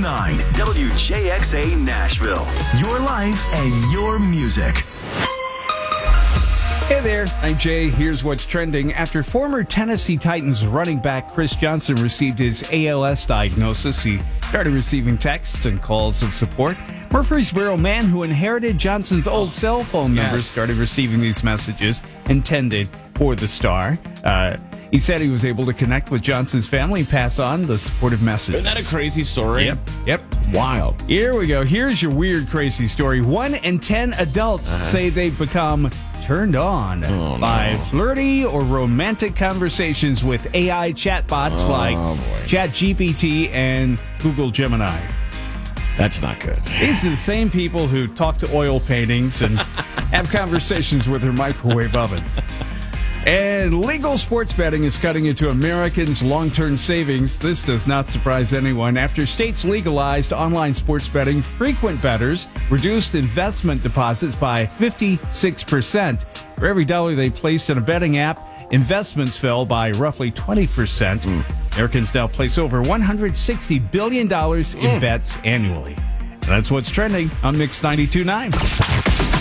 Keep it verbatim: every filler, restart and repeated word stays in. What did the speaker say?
nine W J X A Nashville. Your life and your music. Hey there, I'm Jay. Here's what's trending. After former Tennessee Titans running back Chris Johnson received his A L S diagnosis, he started receiving texts and calls of support. Murfreesboro man who inherited Johnson's old cell phone numbers Yes. started receiving these messages intended for the star. Uh, he said he was able to connect with Johnson's family and pass on the supportive message. Isn't that a crazy story? Yep, yep. Wild. Here we go. Here's your weird, crazy story. One in ten adults Uh-huh. say they've become turned on Oh, by no. flirty or romantic conversations with A I chatbots Oh, like boy. ChatGPT and Google Gemini. That's not good. These are the same people who talk to oil paintings and have conversations with their microwave ovens. And legal sports betting is cutting into Americans' long-term savings. This does not surprise anyone. After states legalized online sports betting, frequent bettors reduced investment deposits by fifty-six percent. For every dollar they placed in a betting app, investments fell by roughly twenty percent. Mm. Americans now place over one hundred sixty billion dollars in Mm. bets annually. And that's what's trending on Mix ninety-two point nine.